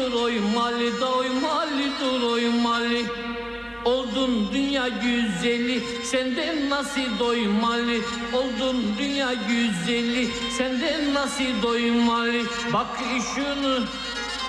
doymalı, doymalı, doymalı. Oldun dünya güzeli, senden nasıl doymalı? Oldun dünya güzeli, senden nasıl doymalı? Bak şunu